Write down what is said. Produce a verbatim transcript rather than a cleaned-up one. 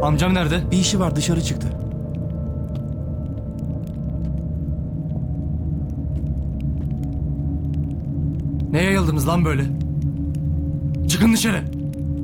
Amcam nerede? Bir işi var, dışarı çıktı. Ne yayıldınız lan böyle? Çıkın dışarı.